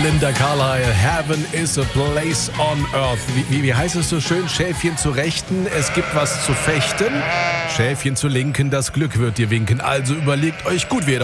Linda Carlisle, Heaven is a place on earth. Wie heißt es so schön? Schäfchen zu rechten, es gibt was zu fechten. Schäfchen zu linken, das Glück wird dir winken. Also überlegt euch gut, wie ihr